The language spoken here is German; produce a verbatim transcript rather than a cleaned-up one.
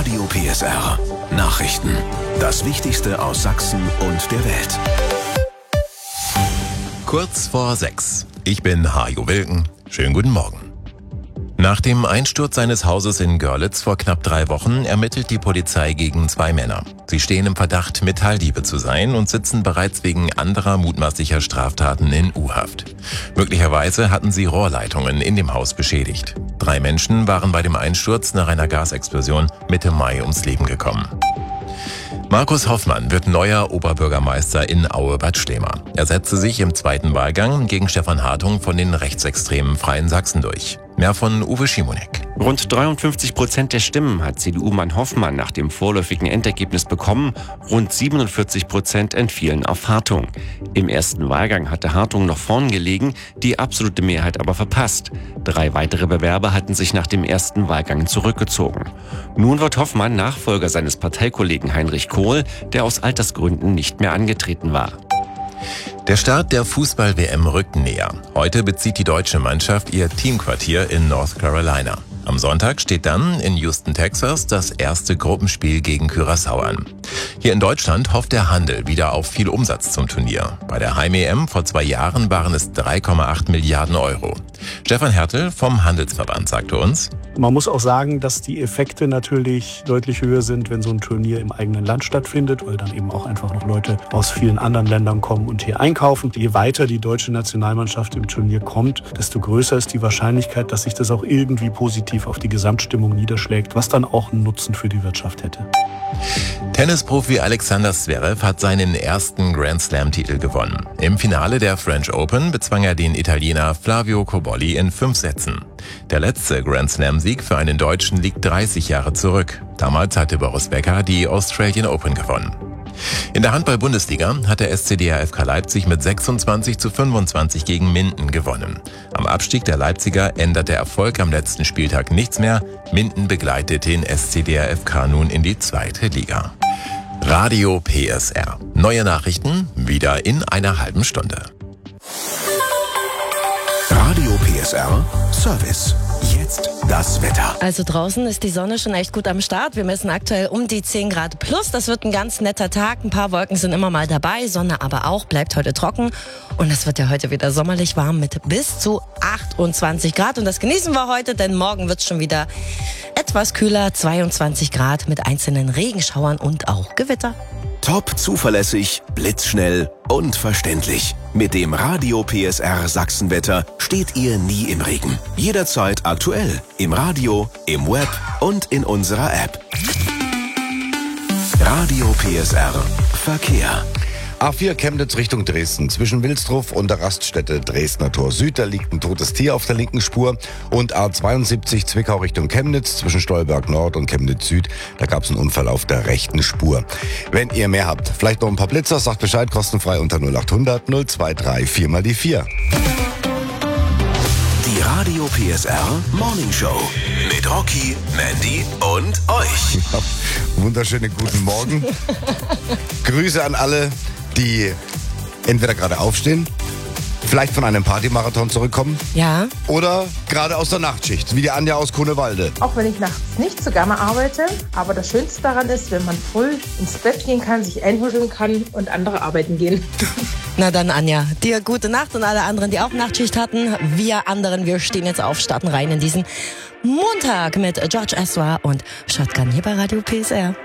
Radio P S R. Nachrichten. Das Wichtigste aus Sachsen und der Welt. Kurz vor sechs. Ich bin Hajo Wilken. Schönen guten Morgen. Nach dem Einsturz seines Hauses in Görlitz vor knapp drei Wochen ermittelt die Polizei gegen zwei Männer. Sie stehen im Verdacht, Metalldiebe zu sein und sitzen bereits wegen anderer mutmaßlicher Straftaten in U-Haft. Möglicherweise hatten sie Rohrleitungen in dem Haus beschädigt. Drei Menschen waren bei dem Einsturz nach einer Gasexplosion Mitte Mai ums Leben gekommen. Markus Hoffmann wird neuer Oberbürgermeister in Aue-Bad Stehma. Er setzte sich im zweiten Wahlgang gegen Stefan Hartung von den rechtsextremen Freien Sachsen durch. Mehr von Uwe Schimonek. Rund dreiundfünfzig Prozent der Stimmen hat C D U-Mann Hoffmann nach dem vorläufigen Endergebnis bekommen. Rund siebenundvierzig Prozent entfielen auf Hartung. Im ersten Wahlgang hatte Hartung noch vorn gelegen, die absolute Mehrheit aber verpasst. Drei weitere Bewerber hatten sich nach dem ersten Wahlgang zurückgezogen. Nun wird Hoffmann Nachfolger seines Parteikollegen Heinrich Kohl, der aus Altersgründen nicht mehr angetreten war. Der Start der Fußball-W M rückt näher. Heute bezieht die deutsche Mannschaft ihr Teamquartier in North Carolina. Am Sonntag steht dann in Houston, Texas, das erste Gruppenspiel gegen Curaçao an. Hier in Deutschland hofft der Handel wieder auf viel Umsatz zum Turnier. Bei der Heim-E M vor zwei Jahren waren es drei Komma acht Milliarden Euro. Stefan Hertel vom Handelsverband sagte uns: Man muss auch sagen, dass die Effekte natürlich deutlich höher sind, wenn so ein Turnier im eigenen Land stattfindet, weil dann eben auch einfach noch Leute aus vielen anderen Ländern kommen und hier einkaufen. Je weiter die deutsche Nationalmannschaft im Turnier kommt, desto größer ist die Wahrscheinlichkeit, dass sich das auch irgendwie positiv auf die Gesamtstimmung niederschlägt, was dann auch einen Nutzen für die Wirtschaft hätte. Tennisprofi Alexander Zverev hat seinen ersten Grand Slam-Titel gewonnen. Im Finale der French Open bezwang er den Italiener Flavio Cobolli in fünf Sätzen. Der letzte Grand Slam-Sieg für einen Deutschen liegt dreißig Jahre zurück. Damals hatte Boris Becker die Australian Open gewonnen. In der Handball-Bundesliga hat der S C D R F K Leipzig mit sechsundzwanzig zu fünfundzwanzig gegen Minden gewonnen. Am Abstieg der Leipziger ändert der Erfolg am letzten Spieltag nichts mehr. Minden begleitet den S C D R F K nun in die zweite Liga. Radio P S R. Neue Nachrichten wieder in einer halben Stunde. Radio P S R Service. Jetzt das Wetter. Also draußen ist die Sonne schon echt gut am Start. Wir messen aktuell um die zehn Grad plus. Das wird ein ganz netter Tag. Ein paar Wolken sind immer mal dabei. Sonne aber auch. Bleibt heute trocken. Und es wird ja heute wieder sommerlich warm mit bis zu achtundzwanzig Grad. Und das genießen wir heute, denn morgen wird es schon wieder etwas kühler. zweiundzwanzig Grad mit einzelnen Regenschauern und auch Gewitter. Top zuverlässig, blitzschnell und verständlich. Mit dem Radio P S R Sachsenwetter steht ihr nie im Regen. Jederzeit aktuell. Im Radio, im Web und in unserer App. Radio P S R Verkehr. A vier Chemnitz Richtung Dresden. Zwischen Wilsdruff und der Raststätte Dresdner Tor Süd, da liegt ein totes Tier auf der linken Spur. Und A zweiundsiebzig Zwickau Richtung Chemnitz, zwischen Stolberg Nord und Chemnitz Süd, da gab es einen Unfall auf der rechten Spur. Wenn ihr mehr habt, vielleicht noch ein paar Blitzer, sagt Bescheid, kostenfrei unter null acht hundert null zwei drei vier mal die vier. Die Radio P S R Morning Show mit Rocky, Mandy und euch. Ja, wunderschönen guten Morgen. Grüße an alle, die entweder gerade aufstehen, vielleicht von einem Partymarathon zurückkommen, Ja. oder gerade aus der Nachtschicht, wie die Anja aus Kunewalde. Auch wenn ich nachts nicht so gerne arbeite, aber das Schönste daran ist, wenn man früh ins Bett gehen kann, sich einhuscheln kann und andere arbeiten gehen. Na dann, Anja, dir gute Nacht und alle anderen, die auch Nachtschicht hatten. Wir anderen, wir stehen jetzt auf, starten rein in diesen Montag mit George Ezra und Shotgun hier bei Radio P S R.